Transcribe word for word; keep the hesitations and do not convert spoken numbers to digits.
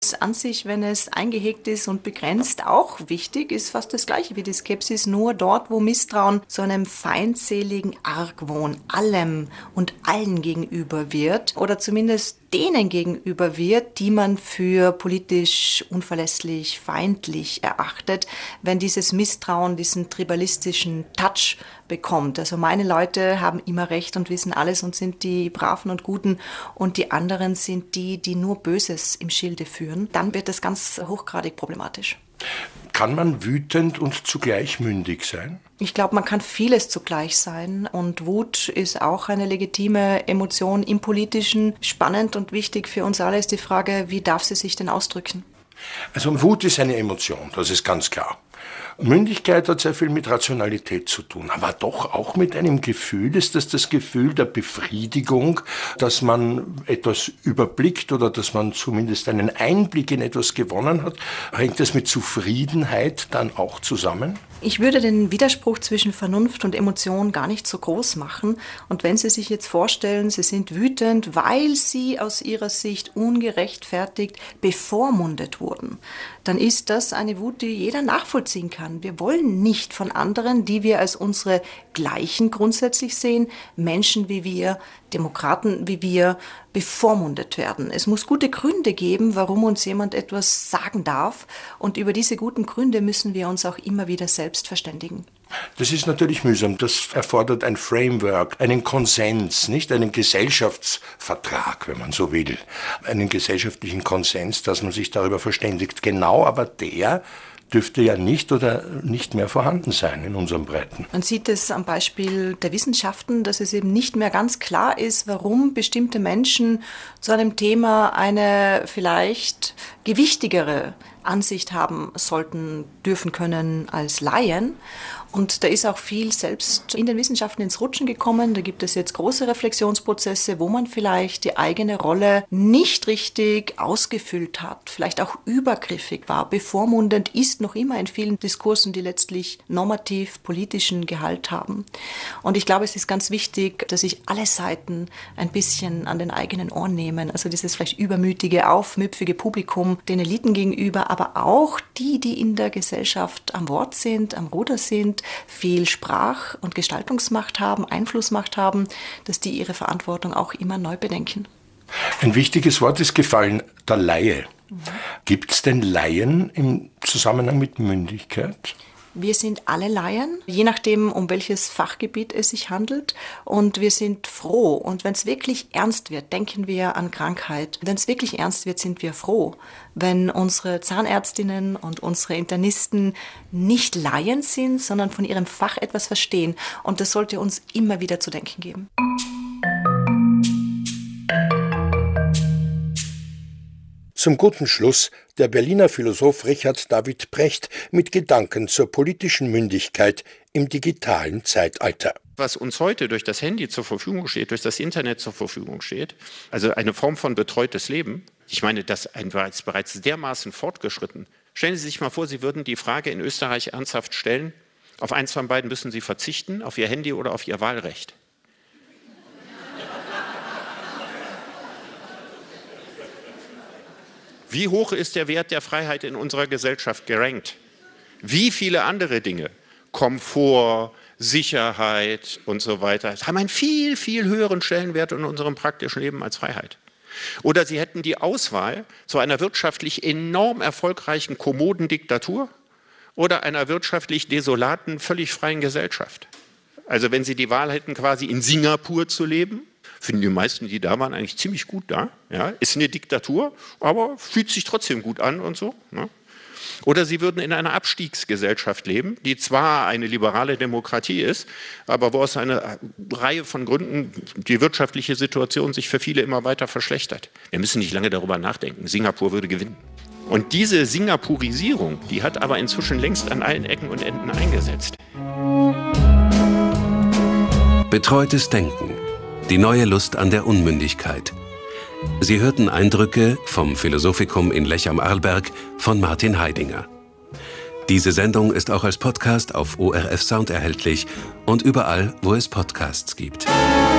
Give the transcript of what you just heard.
ist an sich, wenn es eingehegt ist und begrenzt, auch wichtig, ist fast das Gleiche wie die Skepsis, nur dort, wo Misstrauen zu einem feindseligen Argwohn allem und allen gegenüber wird oder zumindest denen gegenüber wird, die man für politisch unverlässlich, feindlich erachtet, wenn dieses Misstrauen diesen tribalistischen Touch bekommt. Also meine Leute haben immer recht und wissen alles und sind die Braven und Guten und die anderen sind die, die nur Böses im Schilde führen. Dann wird das ganz hochgradig problematisch. Kann man wütend und zugleich mündig sein? Ich glaube, man kann vieles zugleich sein und Wut ist auch eine legitime Emotion im Politischen. Spannend und wichtig für uns alle ist die Frage, wie darf sie sich denn ausdrücken? Also Wut ist eine Emotion, das ist ganz klar. Mündigkeit hat sehr viel mit Rationalität zu tun, aber doch auch mit einem Gefühl. Ist das das Gefühl der Befriedigung, dass man etwas überblickt oder dass man zumindest einen Einblick in etwas gewonnen hat? Hängt das mit Zufriedenheit dann auch zusammen? Ich würde den Widerspruch zwischen Vernunft und Emotion gar nicht so groß machen. Und wenn Sie sich jetzt vorstellen, Sie sind wütend, weil Sie aus Ihrer Sicht ungerechtfertigt bevormundet wurden, dann ist das eine Wut, die jeder nachvollziehen kann. Wir wollen nicht von anderen, die wir als unsere Gleichen grundsätzlich sehen, Menschen wie wir, Demokraten wie wir, bevormundet werden. Es muss gute Gründe geben, warum uns jemand etwas sagen darf. Und über diese guten Gründe müssen wir uns auch immer wieder selbst verständigen. Das ist natürlich mühsam. Das erfordert ein Framework, einen Konsens, nicht einen Gesellschaftsvertrag, wenn man so will. Einen gesellschaftlichen Konsens, dass man sich darüber verständigt. Genau, aber der dürfte ja nicht oder nicht mehr vorhanden sein in unseren Breiten. Man sieht es am Beispiel der Wissenschaften, dass es eben nicht mehr ganz klar ist, warum bestimmte Menschen zu einem Thema eine vielleicht gewichtigere Ansicht haben sollten, dürfen können als Laien. Und da ist auch viel selbst in den Wissenschaften ins Rutschen gekommen. Da gibt es jetzt große Reflexionsprozesse, wo man vielleicht die eigene Rolle nicht richtig ausgefüllt hat, vielleicht auch übergriffig war. Bevormundend ist noch immer in vielen Diskursen, die letztlich normativ politischen Gehalt haben. Und ich glaube, es ist ganz wichtig, dass sich alle Seiten ein bisschen an den eigenen Ohren nehmen. Also dieses vielleicht übermütige, aufmüpfige Publikum den Eliten gegenüber, aber auch die, die in der Gesellschaft am Wort sind, am Ruder sind, viel Sprach- und Gestaltungsmacht haben, Einflussmacht haben, dass die ihre Verantwortung auch immer neu bedenken. Ein wichtiges Wort ist gefallen, der Laie. Mhm. Gibt es denn Laien im Zusammenhang mit Mündigkeit? Wir sind alle Laien, je nachdem, um welches Fachgebiet es sich handelt. Und wir sind froh. Und wenn es wirklich ernst wird, denken wir an Krankheit. Wenn es wirklich ernst wird, sind wir froh. Wenn unsere Zahnärztinnen und unsere Internisten nicht Laien sind, sondern von ihrem Fach etwas verstehen. Und das sollte uns immer wieder zu denken geben. Zum guten Schluss der Berliner Philosoph Richard David Precht mit Gedanken zur politischen Mündigkeit im digitalen Zeitalter. Was uns heute durch das Handy zur Verfügung steht, durch das Internet zur Verfügung steht, also eine Form von betreutes Leben, ich meine, das ist bereits dermaßen fortgeschritten. Stellen Sie sich mal vor, Sie würden die Frage in Österreich ernsthaft stellen, auf eins von beiden müssen Sie verzichten, auf Ihr Handy oder auf Ihr Wahlrecht. Wie hoch ist der Wert der Freiheit in unserer Gesellschaft gerankt? Wie viele andere Dinge, Komfort, Sicherheit und so weiter, haben einen viel, viel höheren Stellenwert in unserem praktischen Leben als Freiheit. Oder Sie hätten die Auswahl zu einer wirtschaftlich enorm erfolgreichen, kommoden Diktatur oder einer wirtschaftlich desolaten, völlig freien Gesellschaft. Also wenn Sie die Wahl hätten, quasi in Singapur zu leben, finden die meisten, die da waren, eigentlich ziemlich gut da. Ja, ist eine Diktatur, aber fühlt sich trotzdem gut an und so. Ne? Oder sie würden in einer Abstiegsgesellschaft leben, die zwar eine liberale Demokratie ist, aber wo aus einer Reihe von Gründen die wirtschaftliche Situation sich für viele immer weiter verschlechtert. Wir müssen nicht lange darüber nachdenken. Singapur würde gewinnen. Und diese Singapurisierung, die hat aber inzwischen längst an allen Ecken und Enden eingesetzt. Betreutes Denken. Die neue Lust an der Unmündigkeit. Sie hörten Eindrücke vom Philosophikum in Lech am Arlberg von Martin Heidinger. Diese Sendung ist auch als Podcast auf O R F Sound erhältlich und überall, wo es Podcasts gibt.